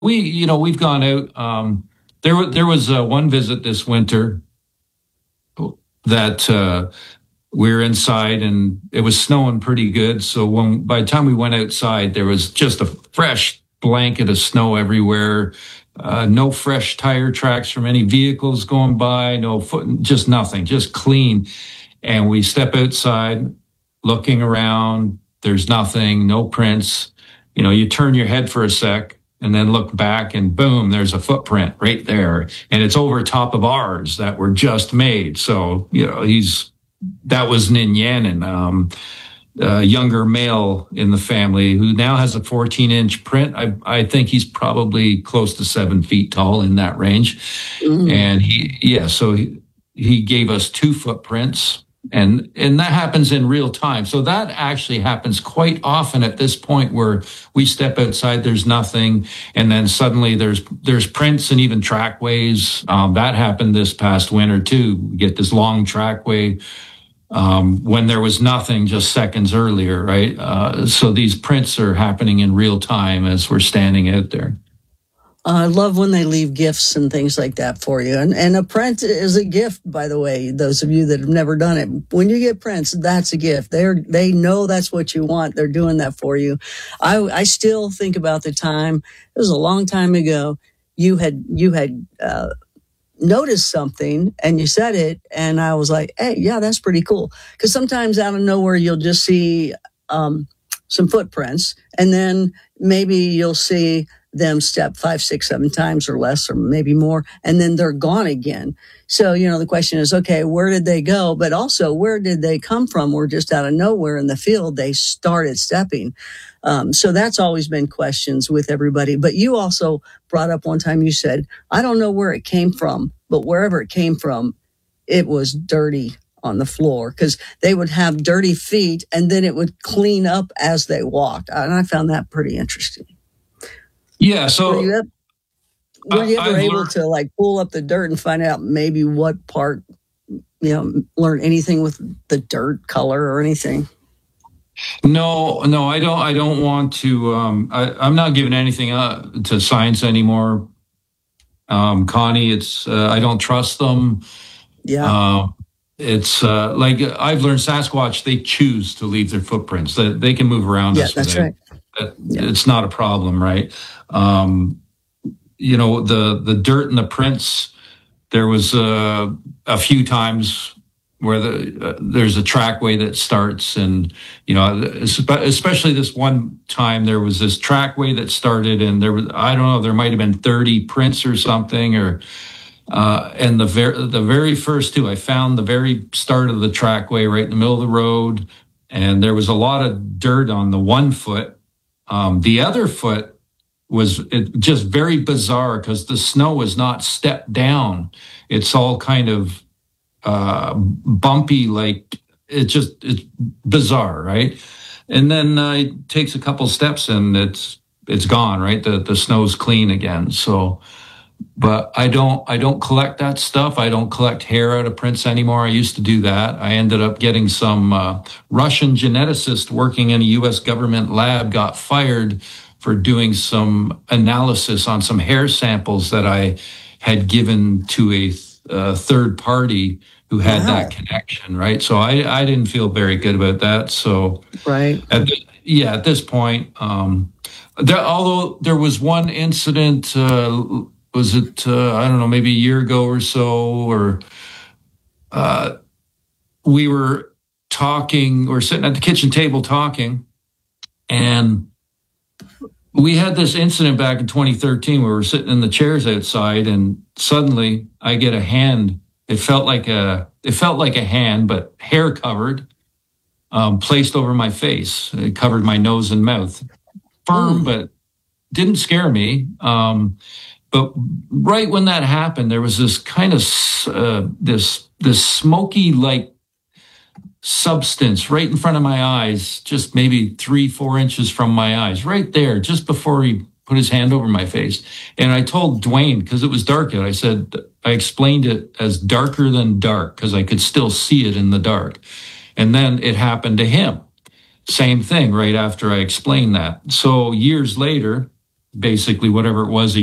we've gone out. There was one visit this winter that we were inside and it was snowing pretty good. So by the time we went outside, there was just a fresh blanket of snow everywhere. No fresh tire tracks from any vehicles going by. No foot, just nothing, just clean. And we step outside, looking around. There's nothing, no prints. You turn your head for a sec and then look back and boom, there's a footprint right there. And it's over top of ours that were just made. So, that was Ninyanin, a younger male in the family who now has a 14-inch print. I think he's probably close to 7 feet tall in that range. Mm. And so he gave us 2 footprints. And that happens in real time. So that actually happens quite often at this point where we step outside, there's nothing. And then suddenly there's prints and even trackways. That happened this past winter too. We get this long trackway, when there was nothing just seconds earlier, right? So these prints are happening in real time as we're standing out there. I love when they leave gifts and things like that for you. And a print is a gift, by the way, those of you that have never done it. When you get prints, that's a gift. They know that's what you want. They're doing that for you. I still think about the time, it was a long time ago, you had noticed something and you said it, and I was like, hey, yeah, that's pretty cool. Because sometimes out of nowhere, you'll just see some footprints, and then maybe you'll see them step 5, 6, 7 times or less, or maybe more, and then they're gone again. So, the question is, okay, where did they go? But also, where did they come from? Or just out of nowhere in the field, they started stepping. So that's always been questions with everybody. But you also brought up one time, you said, I don't know where it came from, but wherever it came from, it was dirty on the floor, because they would have dirty feet and then it would clean up as they walked. And I found that pretty interesting. Yeah. So were you ever able to pull up the dirt and find out maybe what part, learn anything with the dirt color or anything? No, I don't want to. I'm not giving anything to science anymore. Connie, I don't trust them. Yeah. It's like I've learned Sasquatch, they choose to leave their footprints. They can move around. Yeah, that's right. It's not a problem, right? The dirt and the prints, there was a few times where there's a trackway that starts, and especially this one time there was this trackway that started, and there might have been 30 prints or something, and the very first 2, I found the very start of the trackway right in the middle of the road, and there was a lot of dirt on the one foot. The other foot was just very bizarre because the snow was not stepped down. It's all kind of bumpy, like it's bizarre, right? And then it takes a couple steps and it's gone, right? The snow's clean again. So, but I don't collect that stuff. I don't collect hair out of prints anymore. I used to do that. I ended up getting some Russian geneticist working in a U.S. government lab got fired for doing some analysis on some hair samples that I had given to a third party who had that connection, right? So I didn't feel very good about that. So right. At this point, although there was one incident, was it, I don't know, maybe a year ago or so, or we were sitting at the kitchen table talking, and we had this incident back in 2013 where we were sitting in the chairs outside, and suddenly I get a hand. It felt like a hand, but hair covered, placed over my face. It covered my nose and mouth. Firm, but didn't scare me. But right when that happened, there was this kind of this smoky like substance right in front of my eyes, just maybe 3-4 inches from my eyes, right there, just before he put his hand over my face. And I told Dwayne, because it was dark out, I explained it as darker than dark because I could still see it in the dark. And then it happened to him. Same thing right after I explained that. So years later, basically whatever it was